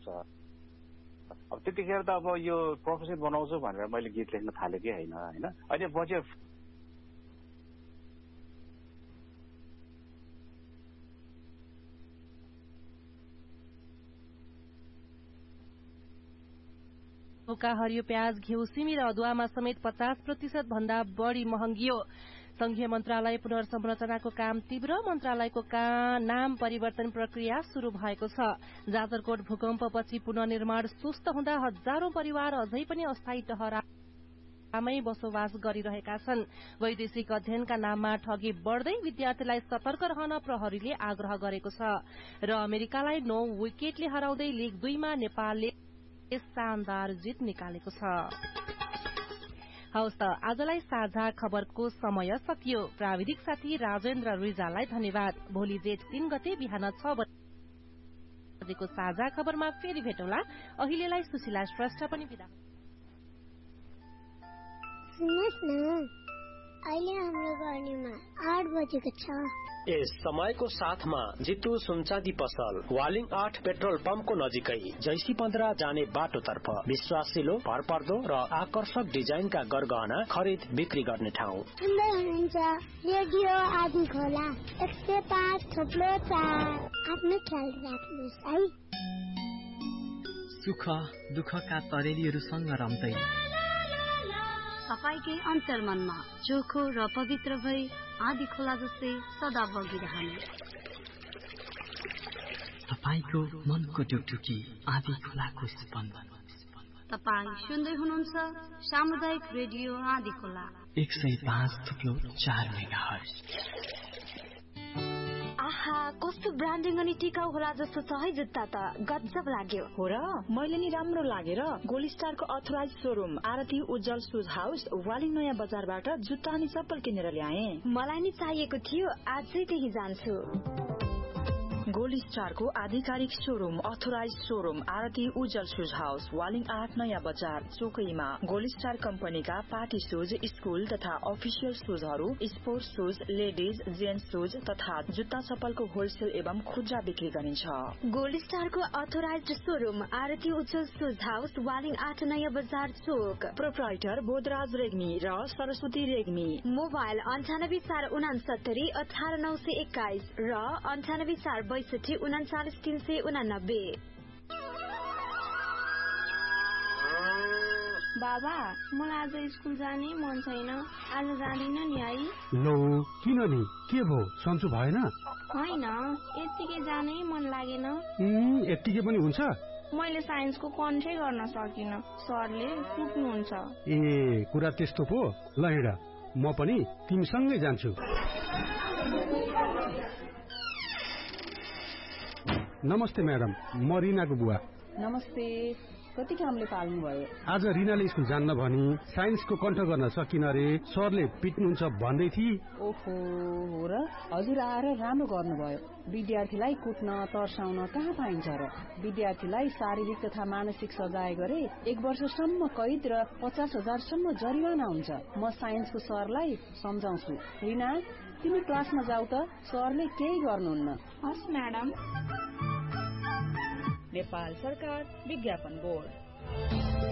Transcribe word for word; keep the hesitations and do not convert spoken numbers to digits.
अब त्यतिखेर त अब यो प्रोफेसन बनाउँछु भनेर मैले गीत लेख्न थालेकै होइन होइन अहिले पछि मौका हरियो प्याज घिउ सिमी र अदुवामा समेत पचास प्रतिशत भन्दा बढ़ी महँगियो। संघीय मन्त्रालय पुनर्संरचनाको काम तीव्र, मन्त्रालयको नाम परिवर्तन प्रक्रिया शुरू भएको छ। जाजरकोट भूकम्पपछि पुनर्निर्माण सुस्त हुँदा हजारौं परिवार अझै पनि अस्थायी ठहरामै बसोबास गरिरहेका छन्। वैदेशिक अध्ययनका नाममा ठगी बढ़दै विद्यार्थीलाई सतर्क रहन प्रहरीले आग्रह गरेको छ र अमेरिकालाई नौ विकेटले हराउँदै लीग दुईमा नेपालले शानदार जीत निकालेको छ। हवस् त आजलाई साझा खबरको समय सकियो। प्राविधिक साथी राजेन्द्र रिजाललाई धन्यवाद। भोलि जेठ तीन गते बिहान छ बजेको साझा खबरमा फेरि भेटौँला। अहिलेलाई सुशीला श्रेष्ठ पनि बिदा। सुन्नुहोस् न, अहिले हाम्रो गर्नेमा आठ बजेको छ। यस समयको साथमा जितु सुनचाँदी पसल वालिङ आठ पेट्रोल पम्पको नजिकै जैसी पन्ध्र जाने बाटोतर्फ विश्वासिलो, भरपर्दो र आकर्षक डिजाइनका गरगहना खरिद बिक्री गर्ने ठाउँ। सुन्दै हुनुहुन्छ रेडियो आदि खोला एक सय पाँच थोप्लो चार। आफ्नो ख्याल राख्नुहोस् है। सुख दुःखका तरेलीहरूसँग रम्दै तपाईकै अन्तर्मनमा चोखो र पवित्र भई आदि खोला जस्तै सदा बगिरहने। तपाईको मनको टुकटुकी आदि खोलाको स्पन्दन। तपाई सुन्दै हुनुहुन्छ सामुदायिक रेडियो आदि खोला एक सय पाँच थुप्रो चार मेगाहर्ज। आहा, कस्तो ब्रान्डिङ अनि टिकाउ होला जस्तो छ है जुत्ता त। गजब लाग्यो। हो र, मैले नि राम्रो लागेर गोल्ड स्टारको अथोराइज शोरूम आरती उज्जवल शूज हाउस वालिङ नयाँ बजारबाट जुत्ता अनि चप्पल किनेर ल्याए। मलाई नि चाहिएको थियो, आजै त्यही जान्छु। गोल्ड स्टारको आधिकारिक शोरूम अथोराइज शोरूम आरती उज्जवल शूज हाउस वालिङ आठ नयाँ बजार चोकैमा। गोल्ड स्टार कम्पनीका पार्टी शूज, स्कूल तथा official शूजहरू, sports shoes, ladies gents shoes तथा जुत्ता चप्पलको होलसेल एवं खुद्रा बिक्री गरिन्छ। गोल्ड स्टारको अथोराइज शोरूम आरती उज्जवल शूज हाउस वालिङ आठ नयाँ बजार चोक। प्रोप्राइटर बोधराज रेग्मी र सरस्वती रेग्मी। मोबाइल अन्ठानब्बे चार उनासत्तरी अठार नौ सय एक्काइस र अन्ठानब्बे चार बैसठी उनाचालिस तीन सय उनानब्बे। बाबा, मलाई आज स्कुल जाने मन छैन। आज जाँदिन नि है। लो, किन नि? के भो, सन्चो भएन? होइन, यत्तिकै जानै मन लागेन। यत्तिकै पनि हुन्छ? मैले साइन्सको कन्ट्रै गर्न सकिन। सरले कुट्नुहुन्छ। ए, कुरा त्यस्तो पो। ल हिँड, म पनि तिमीसँगै जान्छु। नमस्ते म्याडम, म रिनाको बुवा। नमस्ते। कति कामले पाल्नु भयो? आज रिनाले स्कुल जान्न भनी साइन्सको कन्ठ गर्न सकिन रे, सरले पिट्नुहुन्छ भन्दै थिए। ओहो, हो र? हजुर आएर राम्रो गर्नुभयो। विद्यार्थीलाई कुट्न तर्साउन कहाँ पाइन्छ र? विद्यार्थीलाई शारीरिक तथा मानसिक सजाय गरे एक वर्षसम्म कैद र पचास हजारसम्म जरिवाना हुन्छ। म साइन्सको सरलाई सम्झाउँछु। रिना, तिमी क्लासमा जाऊ त, सरले केही गर्नुहुन्न। हस् म्याडम। नेपाल सरकार विज्ञापन बोर्ड।